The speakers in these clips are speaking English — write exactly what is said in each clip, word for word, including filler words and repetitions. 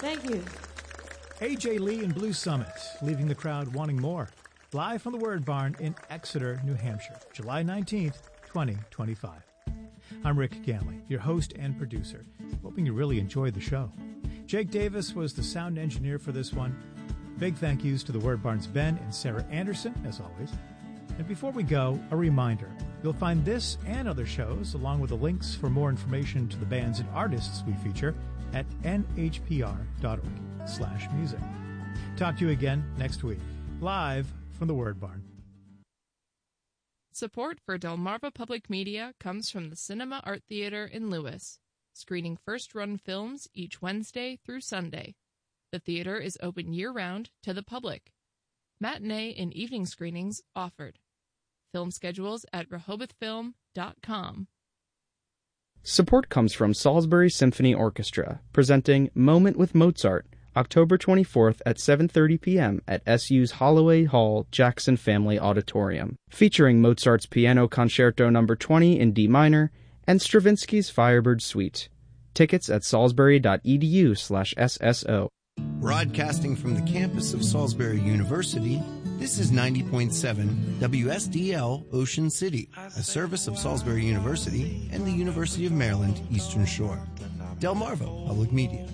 Thank you. A J Lee and Blue Summit, leaving the crowd wanting more. Live from the Word Barn in Exeter, New Hampshire, July nineteenth, twenty twenty-five. I'm Rick Ganley, your host and producer, hoping you really enjoyed the show. Jake Davis was the sound engineer for this one. Big thank yous to the Word Barn's Ben and Sarah Anderson, as always. And before we go, a reminder. You'll find this and other shows, along with the links for more information to the bands and artists we feature, at n h p r dot org slash music. Talk to you again next week, live from the Word Barn. Support for Delmarva Public Media comes from the Cinema Art Theater in Lewis, screening first-run films each Wednesday through Sunday. The theater is open year-round to the public. Matinee and evening screenings offered. Film schedules at rehoboth film dot com. Support comes from Salisbury Symphony Orchestra, presenting Moment with Mozart, October twenty-fourth at seven thirty p.m. at S U's Holloway Hall Jackson Family Auditorium, featuring Mozart's Piano Concerto number twenty in D minor and Stravinsky's Firebird Suite. Tickets at salisbury.edu slash SSO. Broadcasting from the campus of Salisbury University, this is ninety point seven W S D L Ocean City, a service of Salisbury University and the University of Maryland Eastern Shore. Delmarva Public Media.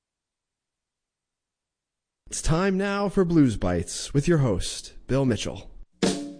It's time now for Blues Bites with your host, Bill Mitchell.